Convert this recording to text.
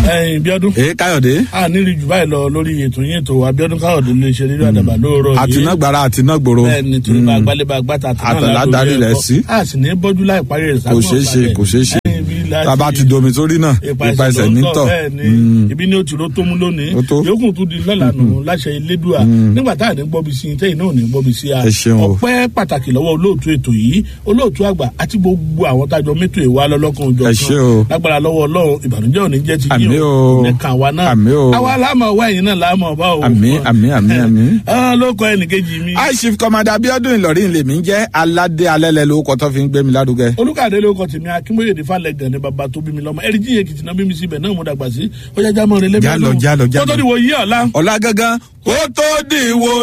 Bíọ́dún. Káyọ̀dé. A nílì jù báyìí lọ lórí ètò yín ètò Abíọ́dún Káyọ̀dé lè ṣe rírọ àdàbà lóòrọ̀ yìí. Àtinágbára àtinágbòro. Bẹ́ẹ̀ni torí bá gbálẹ́bà gbàtà àtàládarí rẹ̀ sí. A sì ní bọ́jú láì parí rẹ̀ kò ṣeé ṣe. Tàbá ti domi sórí náà ipa ẹsẹ̀ nítọ̀. Ibi ni ó ti ro tó mú lónìí. Yòókù tún di lọ́la nù láṣẹ Elédùà. Nígbà tá à ní gbọ́bi sí i tẹ́yìn náà ò ní gbọ́bi sí a. Ọpẹ́ pàtàkì lọ́wọ́ olóòtú ètò yìí olóòtú àgbà àti gbogbo àwọn tájọ mẹ́tò ìwà lọ́lọ́kan òjò kan. Lágbára lọ́wọ́ Ọlọ́run ìbànújẹ́ ò ní jẹ́ ti yín o. Nìkan àwa náà. Àwa láàmú ọwọ́ ẹ̀yìn náà láàmú ọba o. Àmín. Lóko ẹnìkejì mi. High Chief Commander Abíọ́dún Ìlọrin lèmi ń jẹ́ aládé alẹ́lẹ̀ lórúkọ tó fi ń gbé mi lárugẹ. Olúkàdé lórúkọ tèmi Akínbóyèdè Fálẹ́gàn ni bàbá tó bí mi lọ́mọ ẹ̀rí jíye Èkìtì náà bí mi síbẹ̀ náà mo dàgbà sí ó yá jámọ́ rẹ lẹ́mìí. Jálọ. Kó tó di wo yí ọ̀la. Ọ̀la gangan kó tó di wo